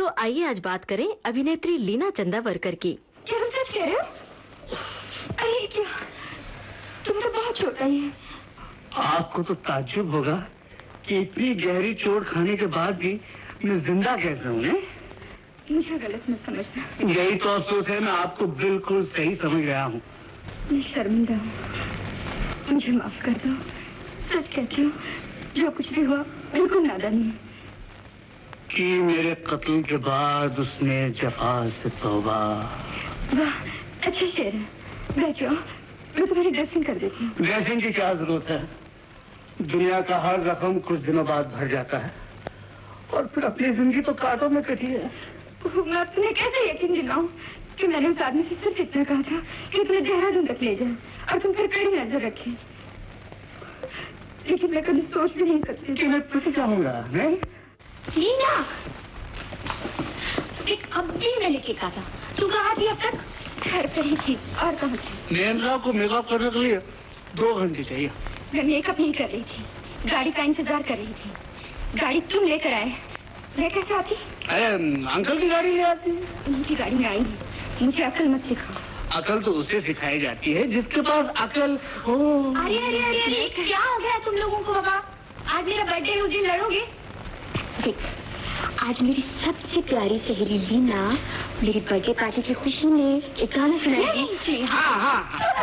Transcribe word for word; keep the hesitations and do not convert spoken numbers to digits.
आइए आज बात करें अभिनेत्री लीना चंदावरकर की। क्या तुम सच कह रहे हो? अरे क्या, तुम तो बहुत छोटा ही है। आपको तो ताज्जुब होगा कि इतनी गहरी चोट खाने के बाद भी मैं जिंदा कैसे हूँ? मुझे गलत मत समझना। यही तो अफसोस है, मैं आपको बिल्कुल सही समझ रहा हूँ। मैं शर्मिंदा हूँ, मुझे माफ कर दो। सच कहती हूँ, जो कुछ भी हुआ बिल्कुल नादानी है। कि मेरे कत्ल के बाद उसने जफा से तौबा। वाह, अच्छा शेर है। बैठ जाओ, मैं तुम्हारी ड्रेसिंग कर देती हूँ। ड्रेसिंग की क्या जरूरत है? दुनिया का हर जख्म कुछ दिनों बाद भर जाता है और फिर अपनी जिंदगी तो कांटों में कटी है। मैं तुम्हें कैसे यकीन दिलाऊं कि मैंने उस आदमी से सिर्फ इतना कहा था कि तुम्हें देहरादून तक ले जाए और तुम पर कड़ी नजर रखे, लेकिन मैं कभी सोच भी नहीं सकती कि मैं पिट जाऊंगा। नहीं लीना, एक अब भी मैं लेके कहा था। तू कहाँ थी अब तक? घर पर ही थी। और कहाँ थी? नेंद्रा को मेकअप करने के लिए दो घंटे चाहिए। मैं मेकअप नहीं कर रही थी, गाड़ी का इंतजार कर रही थी। गाड़ी तुम लेकर आए, मैं कैसे आती? अरे अंकल की गाड़ी ले आती। उनकी गाड़ी में आई नहीं। मुझे अकल मत सिखाओ। अकल तो उसे सिखाई जाती है जिसके पास अकल हो। अरे अरे अरे अरे क्या हो गया तुम लोगों को? बाबा, आज मेरा बर्थडे है, उस दिन लड़ोगे? देख, आज मेरी सबसे प्यारी सहेली लीना मेरी बर्थडे पार्टी की खुशी में एक गाना सुनाएगी। हाँ हाँ, हाँ।